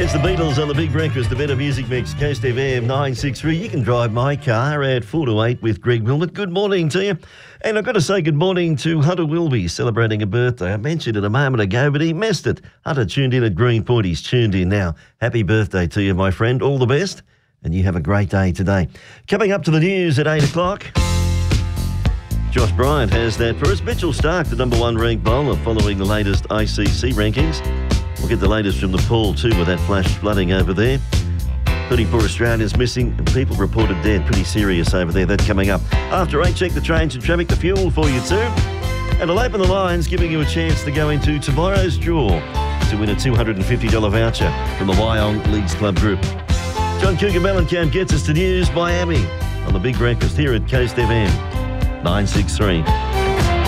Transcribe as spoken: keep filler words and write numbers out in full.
It's the Beatles on the Big Breakfast, the Better Music Mix, Coast F M nine six three. You can drive my car at four to eight with Greg Wilmot. Good morning to you. And I've got to say good morning to Hunter Wilby, celebrating a birthday. I mentioned it a moment ago, but he missed it. Hunter tuned in at Greenpoint. He's tuned in now. Happy birthday to you, my friend. All the best, and you have a great day today. Coming up to the news at eight o'clock. Josh Bryant has that for us. Mitchell Starc, the number one ranked bowler, following the latest I C C rankings. We'll get the latest from Nepal too, with that flash flooding over there. thirty-four Australians missing and people reported dead. Pretty serious over there. That coming up. After eight, check the trains and traffic, the fuel for you too. And I'll open the lines, giving you a chance to go into tomorrow's draw to win a two hundred fifty dollars voucher from the Wyong Leagues Club Group. John Cougar Mellencamp gets us to News Miami on the Big Breakfast here at Coast F M nine six three.